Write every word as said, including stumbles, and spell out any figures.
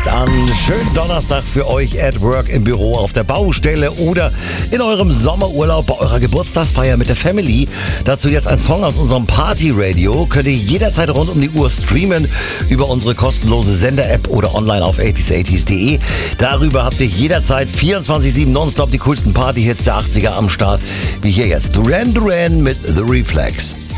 ist an. Schönen Donnerstag für euch at work, im Büro, auf der Baustelle oder in eurem Sommerurlaub bei eurer Geburtstagsfeier mit der Family. Dazu jetzt ein Song aus unserem Party-Radio. Könnt ihr jederzeit rund um die Uhr streamen über unsere kostenlose Sender-App oder online auf achtzig achtzig punkt de. Darüber habt ihr jederzeit vierundzwanzig sieben nonstop die coolsten Party-Hits der achtziger am Start. Wie hier jetzt Duran Duran mit The Reflex.